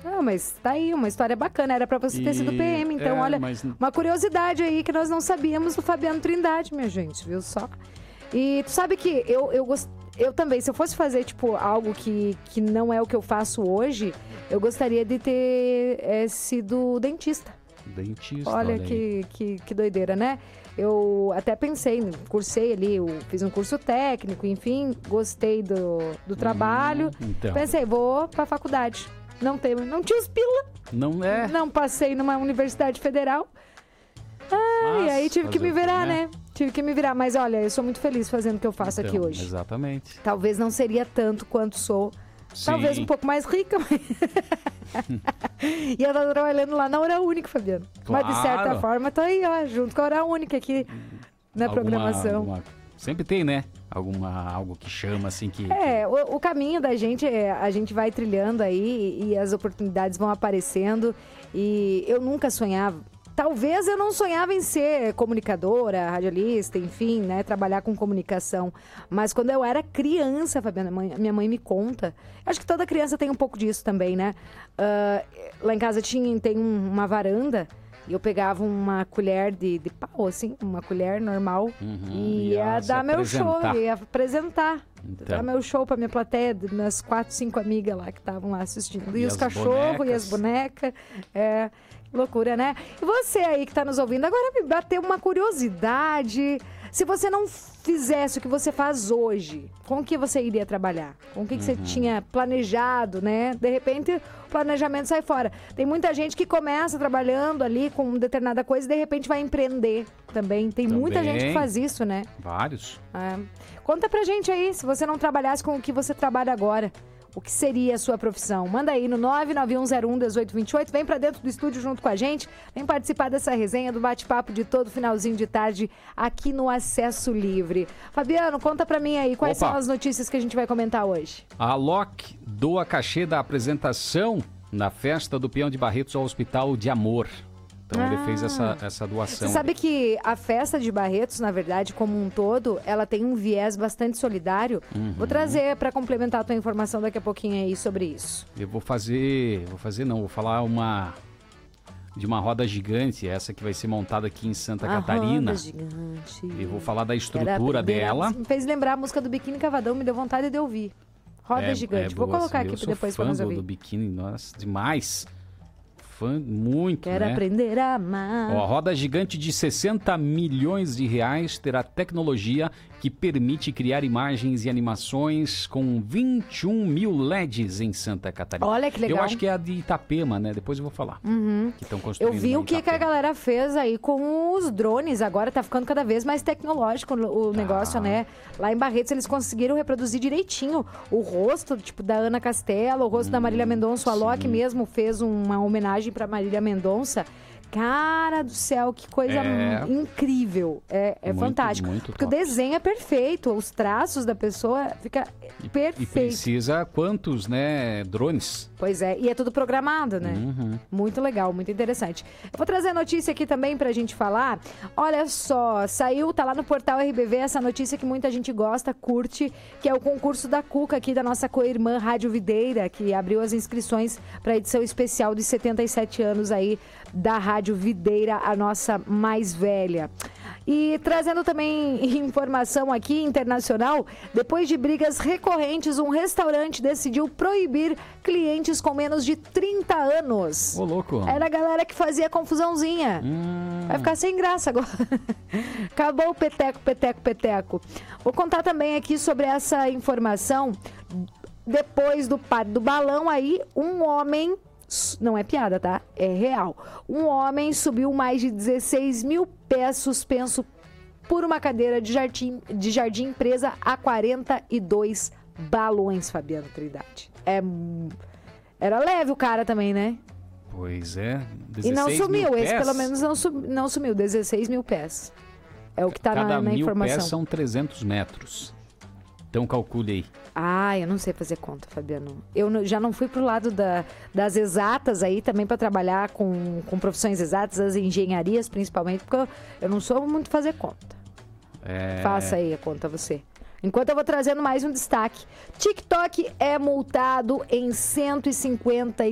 Ah, mas tá aí, uma história bacana. Era pra você ter sido PM. Então, olha, uma curiosidade aí que nós não sabíamos do Fabiano Trindade, minha gente, viu só? E tu sabe que eu também, se eu fosse fazer, tipo, algo que não é o que eu faço hoje, eu gostaria de ter sido dentista. Olha que doideira, né? Eu até pensei, cursei ali, eu fiz um curso técnico, enfim, gostei do trabalho. Então. Pensei, vou pra faculdade. Não tinha os pila. Não passei numa universidade federal. E aí tive que me virar, né? Tive que me virar. Mas olha, eu sou muito feliz fazendo o que eu faço aqui hoje. Exatamente. Talvez não seria tanto quanto sou. Sim. Talvez um pouco mais rica. E eu tô trabalhando lá na Hora Única, Fabiano. Claro. Mas de certa forma, tô aí, ó, junto com a Hora Única aqui na programação. Sempre tem, né? Algo que chama, assim, que... O caminho da gente, a gente vai trilhando aí e as oportunidades vão aparecendo. E eu nunca sonhava... Talvez eu não sonhava em ser comunicadora, radialista, enfim, né? Trabalhar com comunicação. Mas quando eu era criança, Fabiana, minha mãe me conta. Acho que toda criança tem um pouco disso também, né? Lá em casa tem uma varanda e eu pegava uma colher de pau, assim, uma colher normal. E ia dar meu show, ia apresentar. Dar meu show pra minha plateia, minhas 4, 5 amigas lá que estavam lá assistindo. E os cachorros e as bonecas. Loucura, né? E você aí que tá nos ouvindo, agora me bateu uma curiosidade. Se você não fizesse o que você faz hoje, com o que você iria trabalhar? Com o que você tinha planejado, né? De repente, o planejamento sai fora. Tem muita gente que começa trabalhando ali com determinada coisa e de repente vai empreender também. Tem muita gente que faz isso, né? Vários. Conta pra gente aí, se você não trabalhasse com o que você trabalha agora. O que seria a sua profissão? Manda aí no 991011828. Vem pra dentro do estúdio junto com a gente. Vem participar dessa resenha, do bate-papo de todo finalzinho de tarde aqui no Acesso Livre. Fabiano, conta pra mim aí, quais são as notícias que a gente vai comentar hoje? A Alok doa cachê da apresentação na festa do Peão de Barretos ao Hospital de Amor. Então ele fez essa doação. Você sabe que a festa de Barretos, na verdade, como um todo, ela tem um viés bastante solidário. Vou trazer para complementar a tua informação daqui a pouquinho aí sobre isso. Eu vou falar de uma roda gigante, essa que vai ser montada aqui em Santa Catarina. Roda gigante. Eu vou falar da estrutura dela. Me fez lembrar a música do Biquíni Cavadão, me deu vontade de ouvir. Roda gigante. Vou colocar aqui depois para nós ouvir. Do Biquíni, nossa, demais. Muito, Quero aprender a amar. A roda gigante de 60 milhões de reais terá tecnologia que permite criar imagens e animações com 21 mil LEDs em Santa Catarina. Olha que legal. Eu acho que é a de Itapema, né? Depois eu vou falar. Que estão construindo. Eu vi o que a galera fez aí com os drones. Agora tá ficando cada vez mais tecnológico o negócio, né? Lá em Barretos eles conseguiram reproduzir direitinho o rosto, tipo, da Ana Castela, o rosto da Marília Mendonça. O Alok mesmo fez uma homenagem pra Marília Mendonça. Cara do céu, que coisa incrível. É fantástico. Muito porque top. O desenho é perfeito, os traços da pessoa fica perfeito. E precisa quantos, né, drones? Pois é, e é tudo programado, né? Muito legal, muito interessante. Eu vou trazer a notícia aqui também pra gente falar. Olha só, tá lá no portal RBV essa notícia que muita gente gosta, curte, que é o concurso da Cuca aqui da nossa co-irmã Rádio Videira, que abriu as inscrições pra edição especial de 77 anos aí da Rádio Videira, a nossa mais velha. E trazendo também informação aqui internacional, depois de brigas recorrentes, um restaurante decidiu proibir clientes com menos de 30 anos. Ô, louco. Era a galera que fazia confusãozinha. Vai ficar sem graça agora. Acabou o peteco. Vou contar também aqui sobre essa informação. Depois do par do balão aí, um homem... Não é piada, tá? É real. Um homem subiu mais de 16 mil pés suspenso por uma cadeira de jardim presa a 42 balões, Fabiano Trindade. Era leve o cara também, né? Pois é. 16 e não sumiu, mil esse pés? Pelo menos não sumiu, 16 mil pés. É o que tá na informação. Cada 1.000 pés são 300 metros. Então calcule aí. Eu não sei fazer conta, Fabiano. Eu já não fui pro lado das exatas aí também para trabalhar com profissões exatas, as engenharias principalmente, porque eu não sou muito fazer conta. Faça aí a conta você. Enquanto eu vou trazendo mais um destaque. TikTok é multado em 150